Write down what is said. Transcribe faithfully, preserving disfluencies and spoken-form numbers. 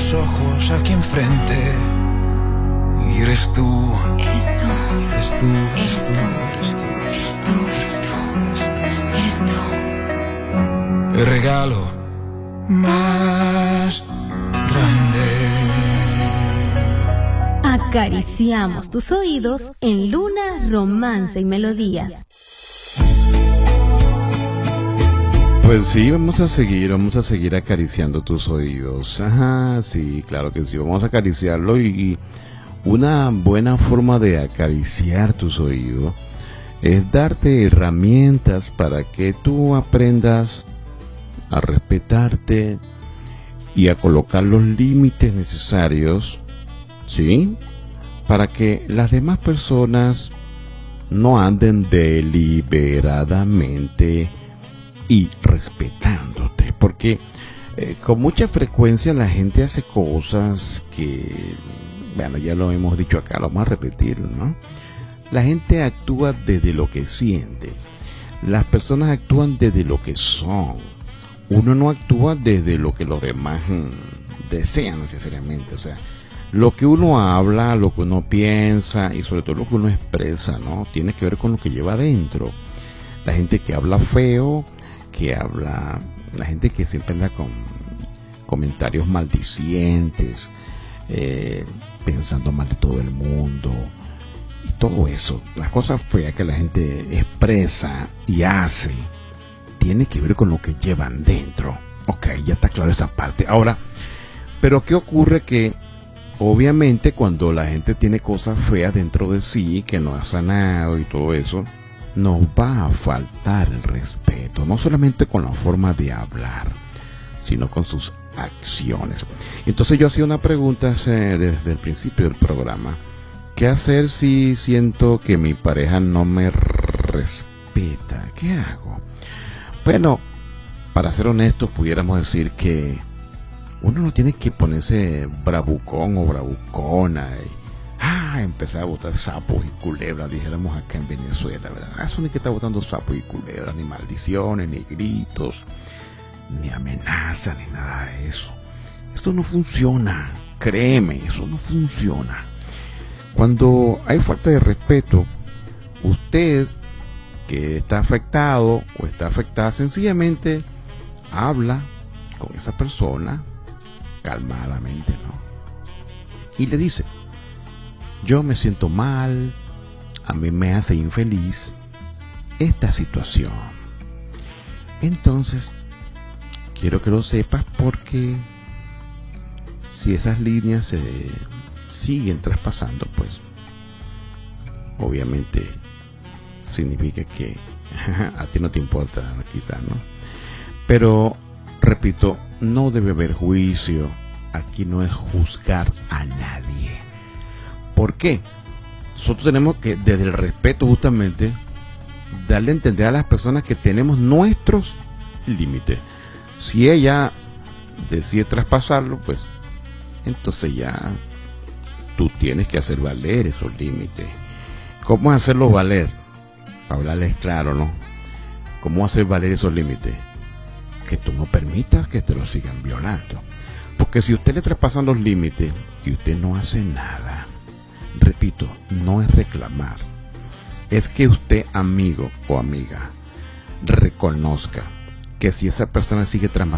tus ojos aquí enfrente. Y eres tú, Eres tú, eres tú, eres tú, eres tú, eres tú, eres tú, eres tú. el regalo más grande. Acariciamos tus oídos en Luna, Romance y Melodías. Pues sí, vamos a seguir, vamos a seguir acariciando tus oídos. Ajá, sí, claro que sí, vamos a acariciarlo y una buena forma de acariciar tus oídos es darte herramientas para que tú aprendas a respetarte y a colocar los límites necesarios, ¿sí? Para que las demás personas no anden deliberadamente y respetándote, porque eh, con mucha frecuencia la gente hace cosas que, bueno, ya lo hemos dicho acá, lo vamos a repetir, ¿no? La gente actúa desde lo que siente, las personas actúan desde lo que son, uno no actúa desde lo que los demás mm, desean necesariamente, o sea, lo que uno habla, lo que uno piensa y sobre todo lo que uno expresa, ¿no? Tiene que ver con lo que lleva adentro. La gente que habla feo, que habla, la gente que siempre anda con comentarios maldicientes, eh, pensando mal de todo el mundo y todo eso, las cosas feas que la gente expresa y hace, tiene que ver con lo que llevan dentro. Ok, ya está claro esa parte. Ahora, pero ¿qué ocurre? Que obviamente cuando la gente tiene cosas feas dentro de sí, que no ha sanado y todo eso, nos va a faltar el respeto, no solamente con la forma de hablar, sino con sus acciones. Entonces yo hacía una pregunta eh, desde el principio del programa: ¿qué hacer si siento que mi pareja no me respeta? ¿Qué hago? Bueno, para ser honestos, pudiéramos decir que uno no tiene que ponerse bravucón o bravucona y ah, empezar a botar sapos y culebras, dijéramos acá en Venezuela, ¿verdad? Eso ni que está botando sapos y culebras, ni maldiciones, ni gritos, ni amenazas, ni nada de eso. Esto no funciona, créeme, eso no funciona. Cuando hay falta de respeto, usted que está afectado o está afectada, sencillamente habla con esa persona calmadamente, ¿no? Y le dice: yo me siento mal, a mí me hace infeliz esta situación. Entonces, quiero que lo sepas, porque si esas líneas se siguen traspasando, pues obviamente significa que a ti no te importa, quizás, ¿no? Pero, repito, no debe haber juicio. Aquí no es juzgar a nadie. ¿Por qué? Nosotros tenemos que, desde el respeto, justamente, darle a entender a las personas que tenemos nuestros límites. Si ella decide traspasarlo, pues entonces ya tú tienes que hacer valer esos límites. ¿Cómo hacerlos valer? Para hablarles claro, ¿no? ¿Cómo hacer valer esos límites? Que tú no permitas que te los sigan violando. Porque si usted le traspasan los límites y usted no hace nada, repito, no es reclamar, es que usted, amigo o amiga, reconozca que si esa persona sigue